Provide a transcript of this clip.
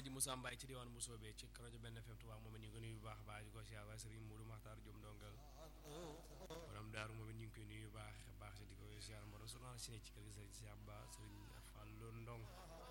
Alaaji Moussa Mbaye ci diwaan Moussa Bee ci rajo benn FM Touba moom it ñu ngi koy nuyu bu baax a baax di ko siyaar waaye Serigne Modou Makhtar Diom ndongal borom daaru moom it ñu ngi koy nuyu bu baax a baax di ko siyaar moo doon soxna si ne ci kër gi Serigne Cheikh Ba Serigne Fallou Ndong